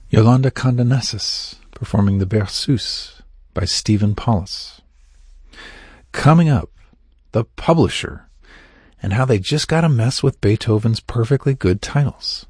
Yolanda Condonessus performing the Berceuse by Stephen Paulus. Coming up, the publisher and how they just got to mess with Beethoven's perfectly good titles.